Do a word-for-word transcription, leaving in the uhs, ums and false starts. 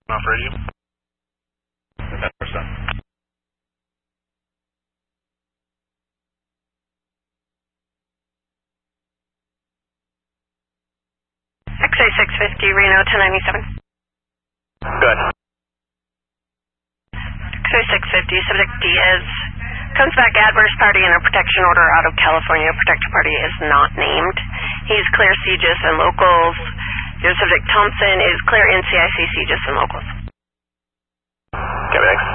Off radio. ten percent. X A six fifty, Reno, ten ninety-seven. Good. X A six fifty, subject Diaz comes back adverse party in a protection order out of California. Protected party is not named. He's clear C G I S and locals. Your subject Thompson is clear N C I C C G I S and locals. Okay, thanks.